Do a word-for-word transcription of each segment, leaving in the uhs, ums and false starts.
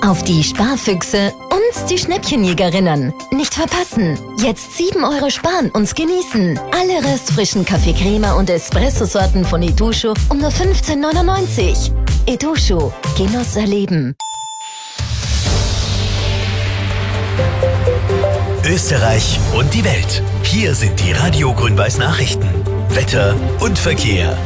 Auf die Sparfüchse und die Schnäppchenjägerinnen. Nicht verpassen. Jetzt sieben Euro sparen und genießen. Alle restfrischen Kaffee Crema und Espresso-Sorten von Eduscho um nur fünfzehn neunundneunzig. Eduscho. Genuss erleben. Österreich und die Welt. Hier sind die Radio Grün-Weiß Nachrichten. Wetter und Verkehr.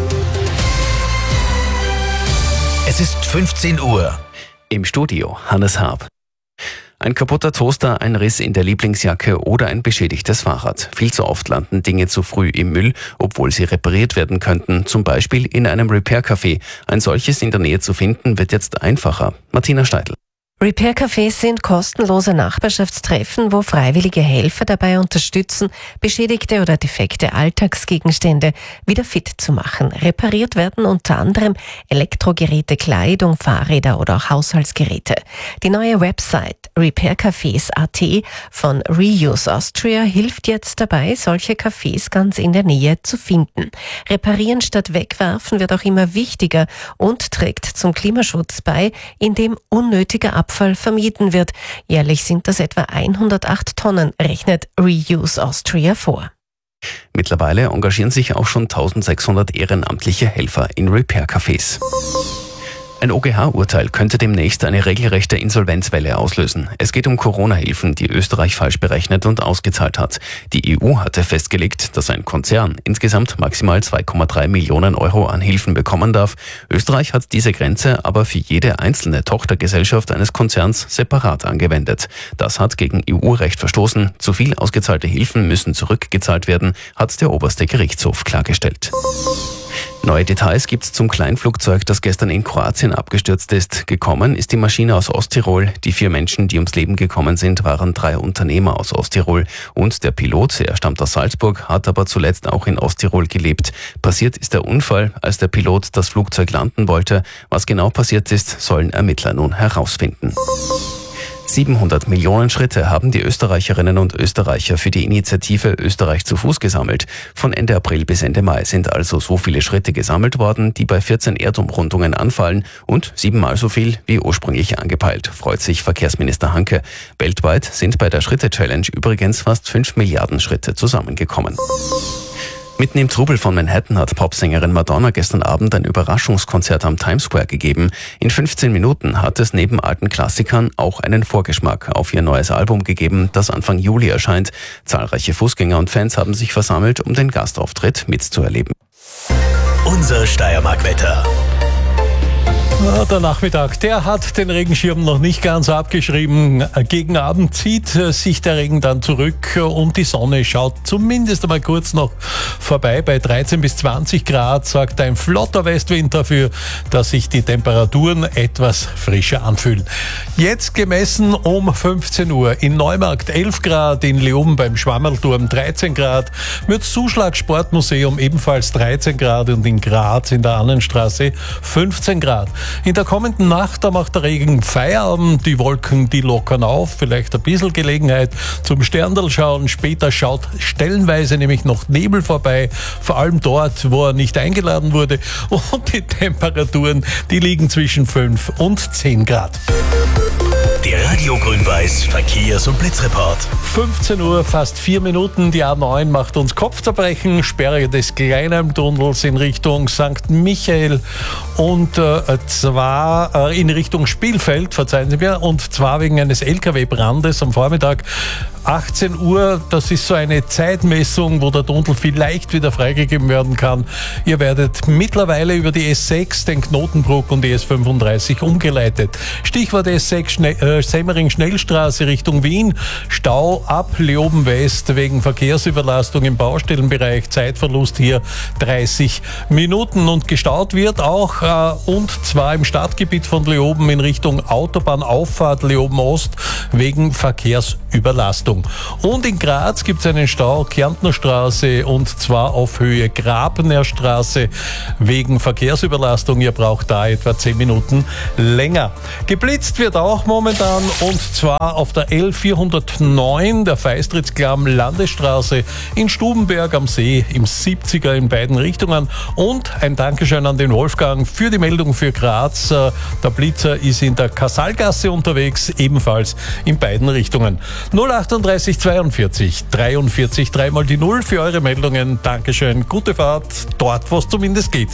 Es ist fünfzehn Uhr. Im Studio Hannes Harb. Ein kaputter Toaster, ein Riss in der Lieblingsjacke oder ein beschädigtes Fahrrad. Viel zu oft landen Dinge zu früh im Müll, obwohl sie repariert werden könnten. Zum Beispiel in einem Repair-Café. Ein solches in der Nähe zu finden, wird jetzt einfacher. Martina Steidl. Repair-Cafés sind kostenlose Nachbarschaftstreffen, wo freiwillige Helfer dabei unterstützen, beschädigte oder defekte Alltagsgegenstände wieder fit zu machen. Repariert werden unter anderem Elektrogeräte, Kleidung, Fahrräder oder auch Haushaltsgeräte. Die neue Website repaircafés punkt at von Reuse Austria hilft jetzt dabei, solche Cafés ganz in der Nähe zu finden. Reparieren statt wegwerfen wird auch immer wichtiger und trägt zum Klimaschutz bei, indem unnötiger Abfall vermieden wird. Jährlich sind das etwa hundertacht Tonnen, rechnet Reuse Austria vor. Mittlerweile engagieren sich auch schon eintausendsechshundert ehrenamtliche Helfer in Repair-Cafés. Ein O G H-Urteil könnte demnächst eine regelrechte Insolvenzwelle auslösen. Es geht um Corona-Hilfen, die Österreich falsch berechnet und ausgezahlt hat. Die E U hatte festgelegt, dass ein Konzern insgesamt maximal zwei Komma drei Millionen Euro an Hilfen bekommen darf. Österreich hat diese Grenze aber für jede einzelne Tochtergesellschaft eines Konzerns separat angewendet. Das hat gegen E U-Recht verstoßen. Zu viel ausgezahlte Hilfen müssen zurückgezahlt werden, hat der oberste Gerichtshof klargestellt. Neue Details gibt's zum Kleinflugzeug, das gestern in Kroatien abgestürzt ist. Gekommen ist die Maschine aus Osttirol. Die vier Menschen, die ums Leben gekommen sind, waren drei Unternehmer aus Osttirol. Und der Pilot, er stammt aus Salzburg, hat aber zuletzt auch in Osttirol gelebt. Passiert ist der Unfall, als der Pilot das Flugzeug landen wollte. Was genau passiert ist, sollen Ermittler nun herausfinden. siebenhundert Millionen Schritte haben die Österreicherinnen und Österreicher für die Initiative Österreich zu Fuß gesammelt. Von Ende April bis Ende Mai sind also so viele Schritte gesammelt worden, die bei vierzehn Erdumrundungen anfallen und siebenmal so viel wie ursprünglich angepeilt, freut sich Verkehrsminister Hanke. Weltweit sind bei der Schritte-Challenge übrigens fast fünf Milliarden Schritte zusammengekommen. Mitten im Trubel von Manhattan hat Popsängerin Madonna gestern Abend ein Überraschungskonzert am Times Square gegeben. In fünfzehn Minuten hat es neben alten Klassikern auch einen Vorgeschmack auf ihr neues Album gegeben, das Anfang Juli erscheint. Zahlreiche Fußgänger und Fans haben sich versammelt, um den Gastauftritt mitzuerleben. Unser Steiermark-Wetter. Der Nachmittag, der hat den Regenschirm noch nicht ganz abgeschrieben. Gegen Abend zieht sich der Regen dann zurück und die Sonne schaut zumindest einmal kurz noch vorbei. Bei dreizehn bis zwanzig Grad sorgt ein flotter Westwind dafür, dass sich die Temperaturen etwas frischer anfühlen. Jetzt gemessen um fünfzehn Uhr in Neumarkt elf Grad, in Leoben beim Schwammerlturm dreizehn Grad, Mürzzuschlag Sportmuseum ebenfalls dreizehn Grad und in Graz in der Annenstraße fünfzehn Grad. In der kommenden Nacht, da macht der Regen Feierabend, die Wolken, die lockern auf, vielleicht ein bisschen Gelegenheit zum Sterndl schauen. Später schaut stellenweise nämlich noch Nebel vorbei, vor allem dort, wo er nicht eingeladen wurde. Und die Temperaturen, die liegen zwischen fünf und zehn Grad. Der Radio Grün-Weiß Verkehrs- und Blitzreport. fünfzehn Uhr, fast vier Minuten. Die A neun macht uns Kopfzerbrechen. Sperre des Kleinalmtunnels in Richtung Sankt Michael und äh, zwar äh, in Richtung Spielfeld, verzeihen Sie mir, und zwar wegen eines L K W-Brandes am Vormittag. achtzehn Uhr, das ist so eine Zeitmessung, wo der Tunnel vielleicht wieder freigegeben werden kann. Ihr werdet mittlerweile über die S sechs, den Knotenbruck und die S fünfunddreißig umgeleitet. Stichwort S sechs Schnell, äh, Semmering-Schnellstraße Richtung Wien. Stau ab Leoben West wegen Verkehrsüberlastung im Baustellenbereich. Zeitverlust hier dreißig Minuten und gestaut wird auch äh, und zwar im Stadtgebiet von Leoben in Richtung Autobahnauffahrt Leoben Ost wegen Verkehrsüberlastung. Überlastung. Und in Graz gibt es einen Stau, Kärntner Straße, und zwar auf Höhe Grabner Straße wegen Verkehrsüberlastung. Ihr braucht da etwa zehn Minuten länger. Geblitzt wird auch momentan, und zwar auf der L vierhundertneun, der Feistritz-Klamm Landesstraße in Stubenberg am See im siebziger in beiden Richtungen. Und ein Dankeschön an den Wolfgang für die Meldung für Graz. Der Blitzer ist in der Kassalgasse unterwegs, ebenfalls in beiden Richtungen. null achtunddreißig zweiundvierzig dreiundvierzig, dreimal die Null für eure Meldungen. Dankeschön, gute Fahrt, dort wo es zumindest geht.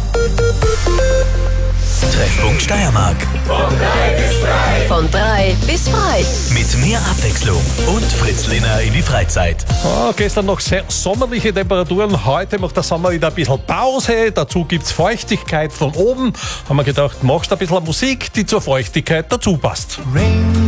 Treffpunkt Steiermark. Von drei bis frei. Mit mehr Abwechslung und Fritz Lehner in die Freizeit. Oh, gestern noch sehr sommerliche Temperaturen, heute macht der Sommer wieder ein bisschen Pause, dazu gibt's Feuchtigkeit von oben. Haben wir gedacht, machst ein bisschen Musik, die zur Feuchtigkeit dazu passt. Rain